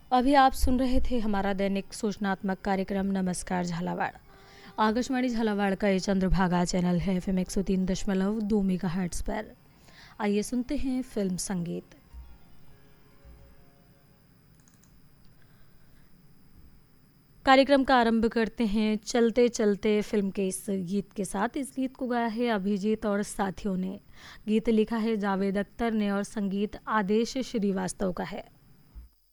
अभी आप सुन रहे थे हमारा दैनिक सूचनात्मक कार्यक्रम नमस्कार झालावाड़। आकाशवाणी झालावाड़ का ये चंद्रभागा चैनल है FM 103.2 मेगाहर्ट्ज पर। आइए सुनते हैं फिल्म संगीत। कार्यक्रम का आरंभ करते हैं चलते चलते फिल्म के इस गीत के साथ। इस गीत को गाया है अभिजीत और साथियों ने। गीत लिखा है जावेद अख्तर ने और संगीत आदेश श्रीवास्तव का है।